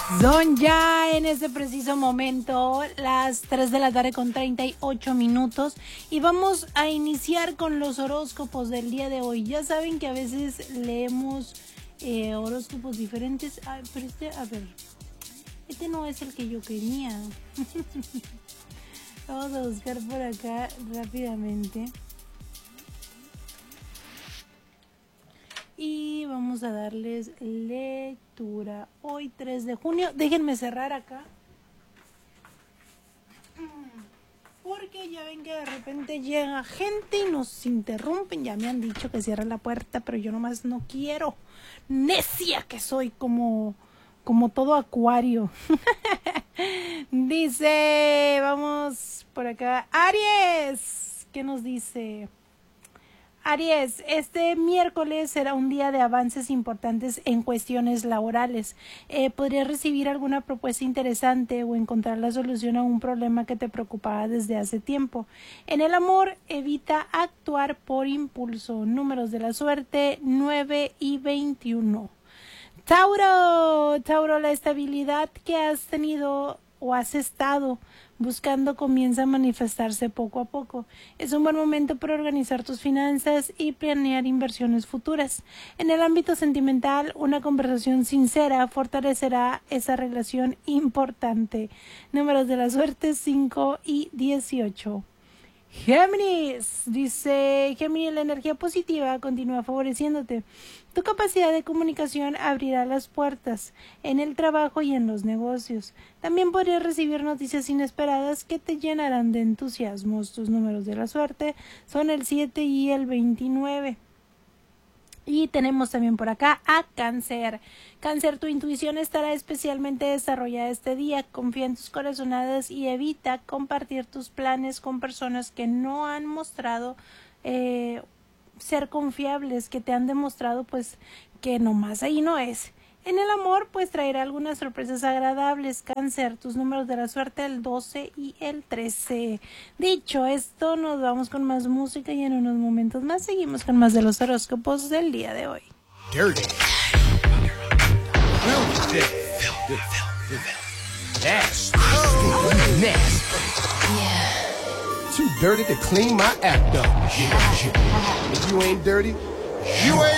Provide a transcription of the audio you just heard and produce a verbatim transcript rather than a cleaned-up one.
Son ya en este preciso momento las tres de la tarde con treinta y ocho minutos y vamos a iniciar con los horóscopos del día de hoy. Ya saben que a veces leemos eh, horóscopos diferentes. Ay, pero este, a ver, este no es el que yo quería. Vamos a buscar por acá rápidamente. Y vamos a darles lectura. Hoy tres de junio. Déjenme cerrar acá. Porque ya ven que de repente llega gente y nos interrumpen. Ya me han dicho que cierre la puerta, pero yo nomás no quiero. Necia que soy, como, como todo acuario. Dice, vamos por acá. Aries, ¿qué nos dice? Aries, este miércoles será un día de avances importantes en cuestiones laborales. Eh, podrías recibir alguna propuesta interesante o encontrar la solución a un problema que te preocupaba desde hace tiempo. En el amor, evita actuar por impulso. Números de la suerte, nueve y veintiuno. Tauro, Tauro, la estabilidad que has tenido o has estado buscando comienza a manifestarse poco a poco. Es un buen momento para organizar tus finanzas y planear inversiones futuras. En el ámbito sentimental, una conversación sincera fortalecerá esa relación importante. Números de la suerte, cinco y dieciocho. Géminis, dice Géminis, la energía positiva continúa favoreciéndote. Tu capacidad de comunicación abrirá las puertas en el trabajo y en los negocios. También podrías recibir noticias inesperadas que te llenarán de entusiasmos. Tus números de la suerte son el siete y el veintinueve. Y tenemos también por acá a Cáncer. Cáncer, tu intuición estará especialmente desarrollada este día. Confía en tus corazonadas y evita compartir tus planes con personas que no han mostrado eh, ser confiables, que te han demostrado pues que nomás ahí no es. En el amor, pues traerá algunas sorpresas agradables. Cáncer, tus números de la suerte, el doce y el trece. Dicho esto, nos vamos con más música y en unos momentos más seguimos con más de los horóscopos del día de hoy. Dirty. Nasty. Nasty. Yeah. Too dirty to clean my act up. Yeah, yeah. If you ain't dirty, you ain't